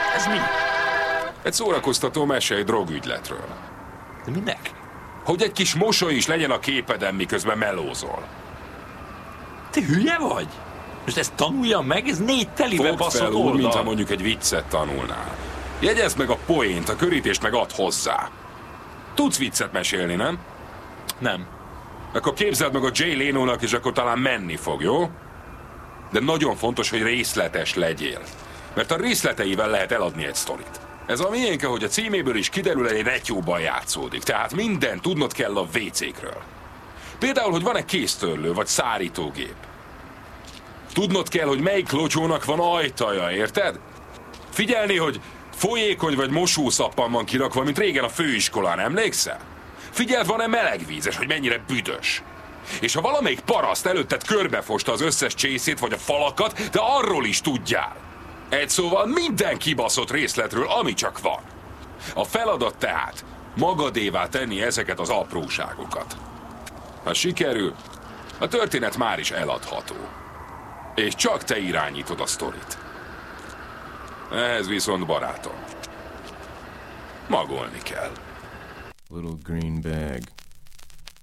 Ez mi? Egy szórakoztató mese egy drogügyletről. De minek? Hogy egy kis mosoly is legyen a képeden, miközben melózol. Te hülye vagy? Most ezt tanuljam meg? Ez 4 telibe Fogd baszott fel úgy, oldal. mintha mondjuk egy viccet tanulnál. Jegyezd meg a poént, a körítést meg add hozzá. Tudsz viccet mesélni, nem? Nem. Akkor képzeld meg a Jay Leno-nak, és akkor talán menni fog, jó? De nagyon fontos, hogy részletes legyél. Mert a részleteivel lehet eladni egy sztorit. Ez a miénk, ahogy a címéből is kiderül, egy retyóban játszódik. Tehát minden tudnod kell a WC-kről. Például, hogy van-e kéztörlő vagy szárítógép. Tudnod kell, hogy melyik locsónak van ajtaja, érted? Figyelni, hogy folyékony vagy mosószappan van kirakva, mint régen a főiskolán, emlékszel? Figyeld, van-e meleg víz, és hogy mennyire büdös. És ha valamelyik paraszt előtted körbefosta az összes csészét vagy a falakat, de arról is tudjál. Egy szóval minden kibaszott részletről, ami csak van. A feladat tehát magadévá tenni ezeket az apróságokat. Ha sikerül, a történet már is eladható. És csak te irányítod a sztorit. Ehhez viszont, barátom, magolni kell. Little green bag.